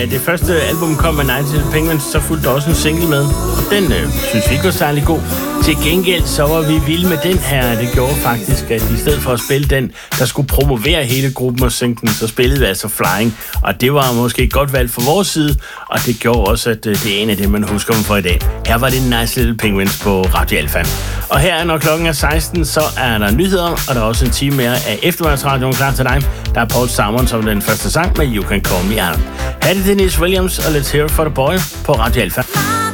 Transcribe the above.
da det første album kom med Night Little Penguins, så fulgte der også en single med. Den synes vi ikke var særlig god. Til gengæld så var vi vilde med den her. Det gjorde faktisk, at i stedet for at spille den, der skulle promovere hele gruppen og synge den, så spillede vi altså Flying. Og det var måske et godt valg fra vores side, og det gjorde også, at det er en af det, man husker dem for i dag. Her var det Nice Little Penguins på Radio Alpha. Og her, når klokken er 16, så er der nyheder, og der er også en time mere af eftermiddagsradioen klar til dig. Der er Paul Simon som den første sang med You Can Call Me Out. Her er det Dennis Williams og Let's Hear For The Boy på Radio Alpha.